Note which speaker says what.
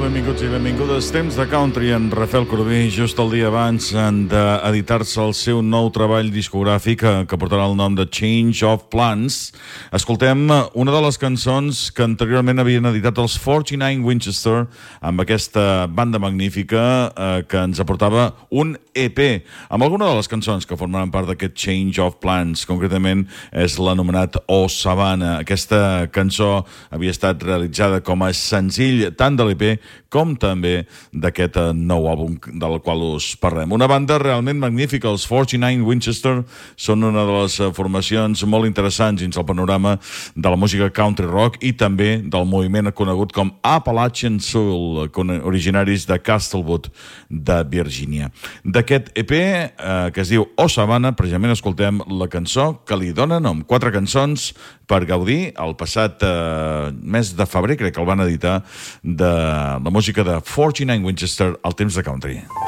Speaker 1: benvinguts i benvingudes. Temps de country en Rafael Corbí, just el dia abans d'editar-se el seu nou treball discogràfic que portarà el nom de Change of Plans. Escoltem una de les cançons que anteriorment havien editat els 49 Winchester amb aquesta banda magnífica que ens aportava un EP amb alguna de les cançons que formaran part d'aquest Change of Plans. Concretament és l'anomenat O Savannah. Aquesta cançó havia estat realitzada com a senzill tant de l'EP com també d'aquest nou àlbum del qual us parlem. Una banda realment magnífica, els 49 Winchester són una de les formacions molt interessants dins el panorama de la música country rock i també del moviment conegut com Appalachian Soul, originaris de Castlewood, de Virgínia. D'aquest EP, que es diu O Savannah, precisament escoltem la cançó que li dona nom. 4 cançons per gaudir. El passat mes de febrer, crec que el van editar, de la música de 49 Winchester al temps de country.